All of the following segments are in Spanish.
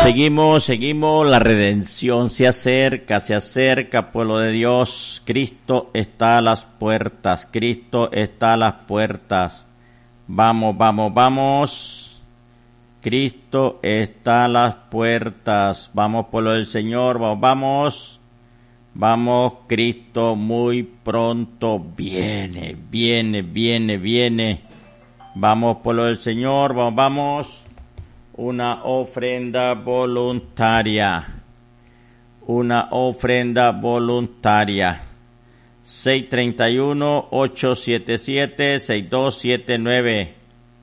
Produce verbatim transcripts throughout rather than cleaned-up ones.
Seguimos, seguimos, la redención se acerca, se acerca, pueblo de Dios. Cristo está a las puertas, Cristo está a las puertas. Vamos, vamos, vamos. Cristo está a las puertas. Vamos, pueblo del Señor, vamos, vamos. Vamos, Cristo muy pronto viene, viene, viene, viene. Vamos, pueblo del Señor, vamos, vamos. Una ofrenda voluntaria. Una ofrenda voluntaria. seis tres uno, ocho siete siete, seis dos siete nueve.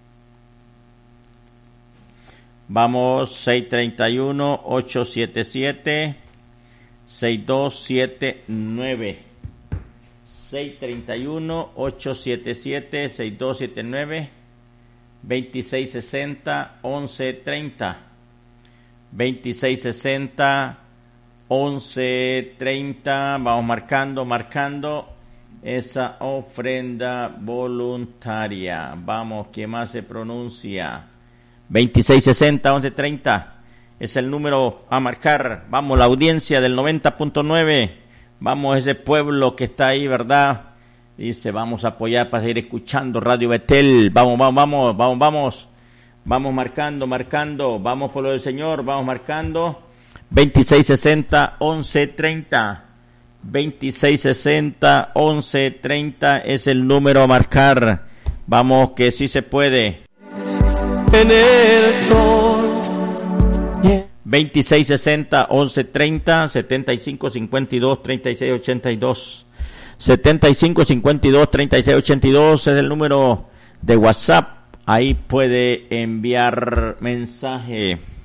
Vamos, seis tres uno, ocho siete siete, seis dos siete nueve. seis tres uno, ocho siete siete, seis dos siete nueve. veintiséis sesenta, once treinta. veintiséis sesenta, once treinta. Vamos marcando, marcando esa ofrenda voluntaria. Vamos, ¿qué más se pronuncia? veintiséis sesenta, once treinta. Es el número a marcar. Vamos, la audiencia del noventa punto nueve. Vamos, ese pueblo que está ahí, ¿verdad? Dice, vamos a apoyar para seguir escuchando Radio Betel. Vamos, vamos, vamos, vamos, vamos. Vamos marcando, marcando. Vamos por lo del Señor, vamos marcando. veintiséis sesenta, once treinta. veintiséis sesenta, once treinta es el número a marcar. Vamos, que sí se puede. En el sol. Yeah. veintiséis sesenta, once treinta, setenta y cinco cincuenta y dos, treinta y seis ochenta y dos. setenta y cinco cincuenta y dos, treinta y seis ochenta y dos es el número de WhatsApp. Ahí puede enviar mensaje.